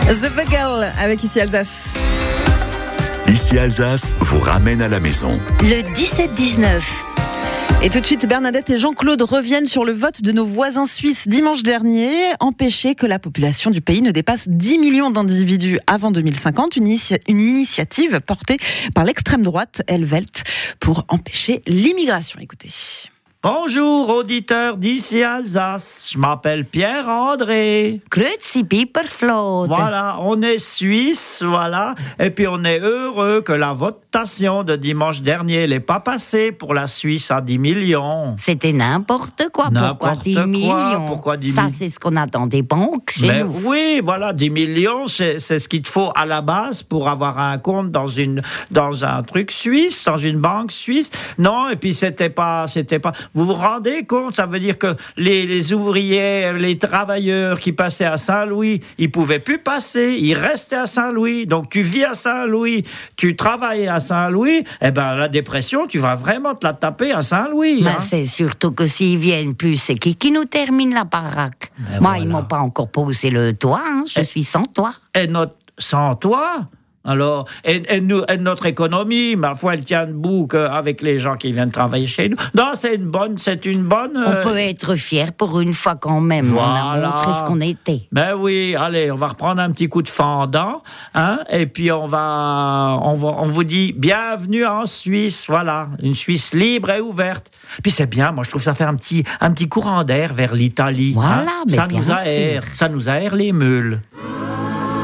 The Bugle avec Ici Alsace. Ici Alsace vous ramène à la maison. Le 17-19. Et tout de suite, Bernadette et Jean-Claude reviennent sur le vote de nos voisins suisses dimanche dernier. Empêcher que la population du pays ne dépasse 10 millions d'individus avant 2050. Une initiative portée par l'extrême droite, Helvelt, pour empêcher l'immigration. Écoutez. Bonjour auditeurs d'Ici Alsace, je m'appelle Pierre-André. Grüezi Piperflot. Voilà, on est suisse, voilà, et puis on est heureux que la votation de dimanche dernier n'ait pas passé pour la Suisse à 10 millions. C'était n'importe quoi. Pourquoi 10 millions? Pourquoi 10 Ça, millions? c'est ce qu'on a dans des banques chez Mais nous. oui, voilà, 10 millions, c'est ce qu'il te faut à la base pour avoir un compte dans un truc suisse, dans une banque suisse. Non, et puis c'était pas. Vous vous rendez compte, ça veut dire que les ouvriers, les travailleurs qui passaient à Saint-Louis, ils pouvaient plus passer, ils restaient à Saint-Louis. Donc tu vis à Saint-Louis, tu travailles à Saint-Louis, eh ben la dépression, tu vas vraiment te la taper à Saint-Louis. Mais c'est surtout que s'ils viennent plus, c'est qui nous termine la baraque? Mais Moi, voilà. ils m'ont pas encore posé le toit, hein. Je suis sans toit. Et sans toi, alors, et notre économie, ma foi, elle tient debout avec les gens qui viennent travailler chez nous. Non, c'est une bonne. On peut être fier pour une fois quand même. Voilà. On a montré ce qu'on était. Ben oui, allez, on va reprendre un petit coup de fendant, hein, et puis on vous dit bienvenue en Suisse, voilà, une Suisse libre et ouverte. Puis c'est bien, moi je trouve ça fait un petit courant d'air vers l'Italie. Voilà, hein. mais Ça bien nous aère les meules.